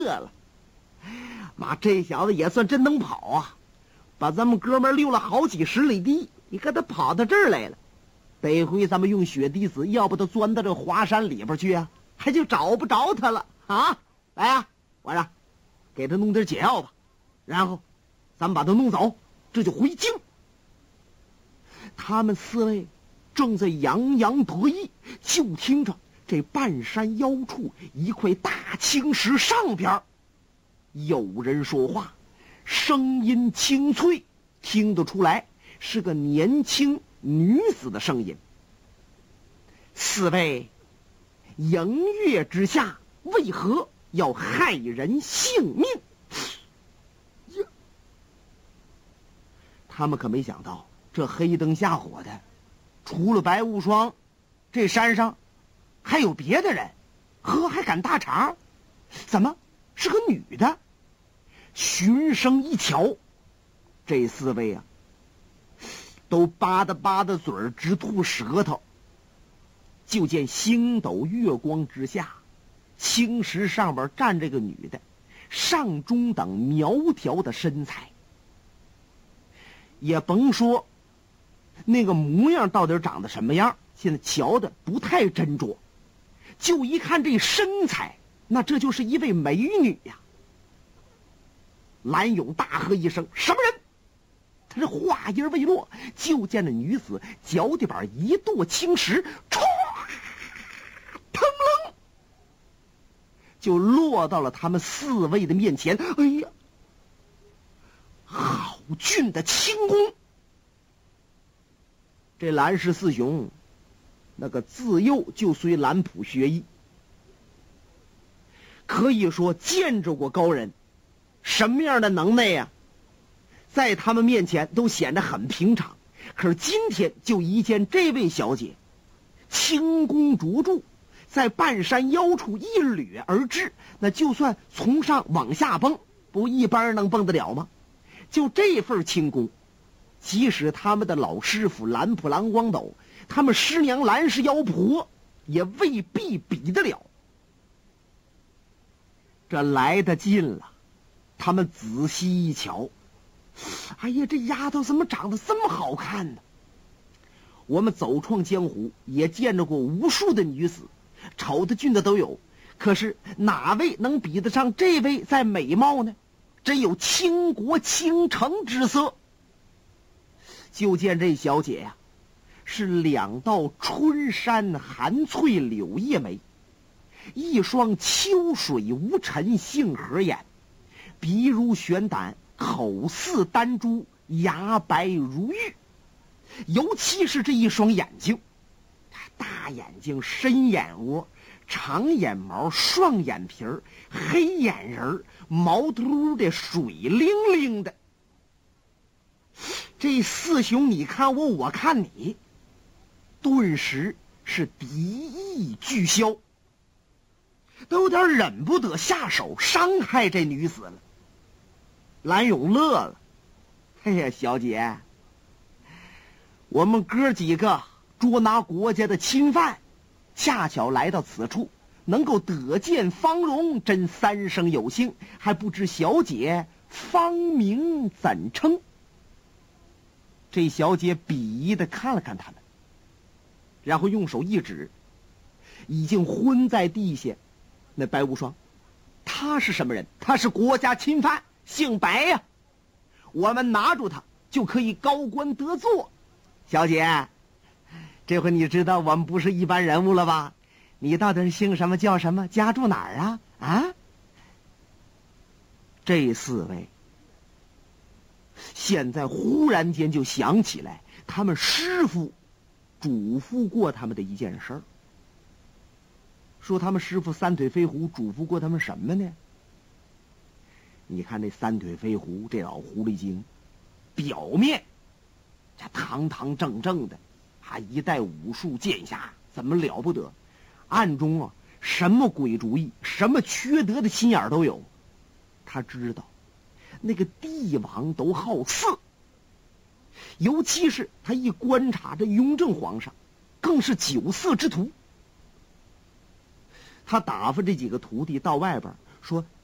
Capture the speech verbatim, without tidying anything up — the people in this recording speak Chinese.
了。妈，这小子也算真能跑啊，把咱们哥们溜了好几十里地，你看他跑到这儿来了。得亏咱们用血滴子，要不他钻到这华山里边去啊，还就找不着他了啊！来啊，我说，给他弄点解药吧，然后咱们把他弄走，这就回京。他们四位正在洋洋得意，就听着这半山腰处一块大青石上边有人说话，声音清脆，听得出来是个年轻女子的声音。四位，迎月之下，为何要害人性命？呀，他们可没想到，这黑灯瞎火的，除了白无双，这山上还有别的人，呵，还敢大茬？怎么是个女的？循声一瞧，这四位啊，都吧嗒吧嗒嘴儿，直吐舌头。就见星斗月光之下，青石上边站着个女的，上中等苗条的身材，也甭说那个模样到底长得什么样，现在瞧的不太斟酌，就一看这身材，那这就是一位美女呀。蓝勇大喝一声：“什么人？”他这话音未落，就见那女子脚底板一跺青石，唰，腾楞，就落到了他们四位的面前。哎呀，好俊的轻功！这蓝氏四雄，那个自幼就随蓝普学艺，可以说见着过高人，什么样的能耐呀、啊？在他们面前都显得很平常，可是今天就一见这位小姐轻功卓著，在半山腰处一掠而至，那就算从上往下蹦，不一般人能蹦得了吗？就这份轻功，即使他们的老师傅蓝普蓝光斗，他们师娘蓝氏妖婆也未必比得了。这来得近了，他们仔细一瞧，哎呀，这丫头怎么长得这么好看呢？我们走创江湖也见着过无数的女子，丑的俊的都有，可是哪位能比得上这位在美貌呢？真有倾国倾城之色。就见这小姐呀、啊，是两道春山含翠柳叶眉，一双秋水无尘杏核眼，鼻如悬胆，口似丹珠，牙白如玉。尤其是这一双眼睛，大眼睛，深眼窝，长眼毛，双眼皮儿，黑眼仁，毛秃的，水灵灵的。这四雄你看我，我看你，顿时是敌意俱消，都有点忍不得下手伤害这女子了。蓝勇乐了：“哎呀，小姐，我们哥几个捉拿国家的侵犯，恰巧来到此处，能够得见芳容，真三生有幸，还不知小姐芳名怎称？”这小姐鄙夷的看了看他们，然后用手一指已经昏在地下那白无双：“他是什么人？他是国家侵犯，姓白呀、啊！我们拿住他就可以高官得坐。小姐，这回你知道我们不是一般人物了吧？你到底是姓什么叫什么，家住哪儿啊？啊？”这四位现在忽然间就想起来，他们师傅嘱咐过他们的一件事儿。说他们师傅三腿飞狐嘱咐过他们什么呢？你看这三腿飞狐这老狐狸精，表面这堂堂正正的，还一代武术剑侠，怎么了不得？暗中啊，什么鬼主意，什么缺德的心眼都有。他知道那个帝王都好色，尤其是他一观察这雍正皇上，更是酒色之徒。他打发这几个徒弟到外边说，